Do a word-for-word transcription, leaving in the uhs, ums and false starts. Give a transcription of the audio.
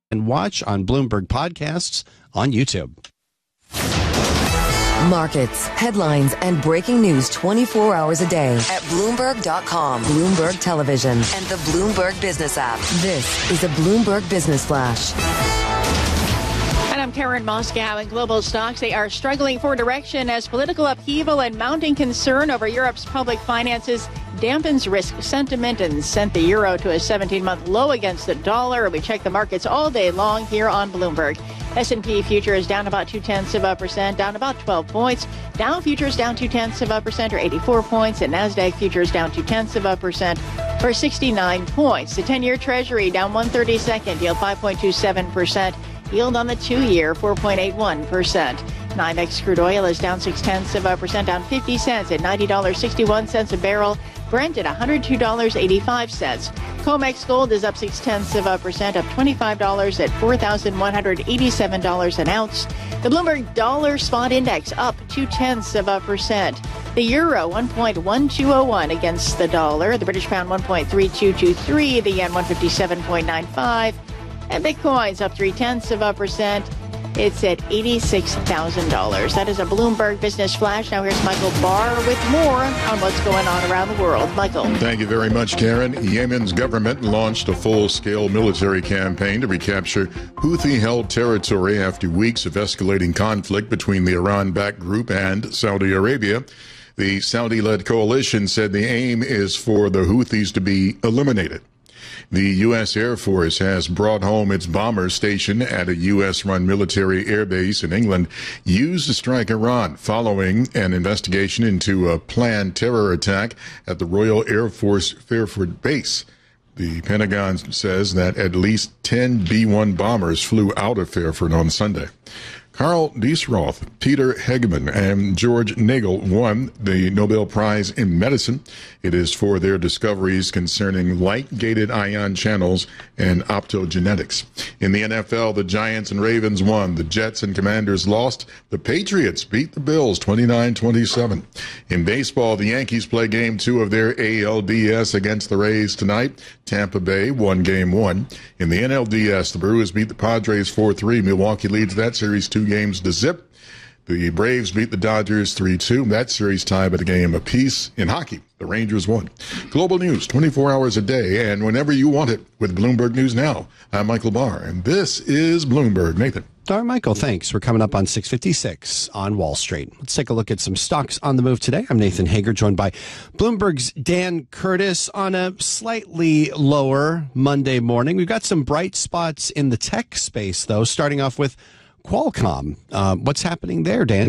and watch on Bloomberg Podcasts on YouTube. Markets, headlines, and breaking news twenty-four hours a day at Bloomberg dot com, Bloomberg Television, and the Bloomberg Business app. This is a Bloomberg Business Flash. And I'm Karen Moscow. In global stocks, they are struggling for direction as political upheaval and mounting concern over Europe's public finances dampens risk sentiment and sent the euro to a seventeen-month low against the dollar. We check the markets all day long here on Bloomberg. S and P futures down about two-tenths of a percent, down about twelve points. Dow futures down two-tenths of a percent or eighty-four points. And NASDAQ futures down two-tenths of a percent or sixty-nine points. The ten-year Treasury down one thirty-second, yield five point two seven percent. Yield on the two-year, four point eight one percent. NYMEX crude oil is down six-tenths of a percent, down fifty cents at ninety dollars and sixty-one cents a barrel. Brent at one hundred two dollars and eighty-five cents. COMEX gold is up six-tenths of a percent, up twenty-five dollars at four thousand one hundred eighty-seven dollars an ounce. The Bloomberg Dollar Spot Index up two-tenths of a percent. The euro, one point one two zero one against the dollar. The British pound, one point three two two three. The yen, one fifty-seven point nine five. And Bitcoin's up three-tenths of a percent. It's at eighty-six thousand dollars. That is a Bloomberg Business Flash. Now here's Michael Barr with more on what's going on around the world. Michael. Thank you very much, Karen. Yemen's government launched a full-scale military campaign to recapture Houthi-held territory after weeks of escalating conflict between the Iran-backed group and Saudi Arabia. The Saudi-led coalition said the aim is for the Houthis to be eliminated. The U S. Air Force has brought home its bombers stationed at a U S-run military airbase in England used to strike Iran following an investigation into a planned terror attack at the Royal Air Force Fairford base. The Pentagon says that at least ten B one bombers flew out of Fairford on Sunday. Carl Diesroth, Peter Hegeman, and George Nagel won the Nobel Prize in Medicine. It is for their discoveries concerning light-gated ion channels and optogenetics. In the N F L, the Giants and Ravens won. The Jets and Commanders lost. The Patriots beat the Bills twenty-nine twenty-seven. In baseball, the Yankees play game two of their A L D S against the Rays tonight. Tampa Bay won game one. In the N L D S, the Brewers beat the Padres four three. Milwaukee leads that series two games to zip. The Braves beat the Dodgers three two. That series tied at a game apiece. In hockey, the Rangers won. Global news twenty-four hours a day and whenever you want it with Bloomberg News Now. I'm Michael Barr, and this is Bloomberg. Nathan. All right, Michael, thanks. We're coming up on six fifty-six on Wall Street. Let's take a look at some stocks on the move today. I'm Nathan Hager, joined by Bloomberg's Dan Curtis on a slightly lower Monday morning. We've got some bright spots in the tech space, though, starting off with Qualcomm. Uh, what's happening there, Dan?